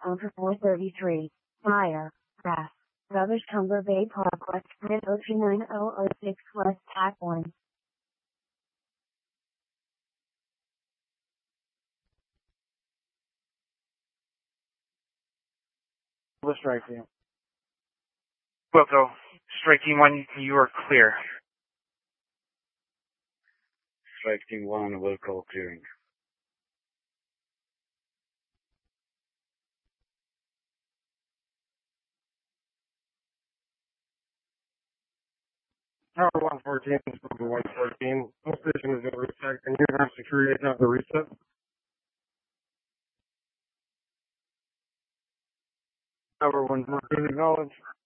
on for 433. Fire. Grass. Rubbish Cumber Bay Park West Grid 039006 West Pack 1. We'll strike you. Wilco, strike team 1, you are clear. Strike team 1, Wilco clearing. Tower 114, Silver 114. Full station is in reset. Can you have security at the reset? Tower 114, acknowledge.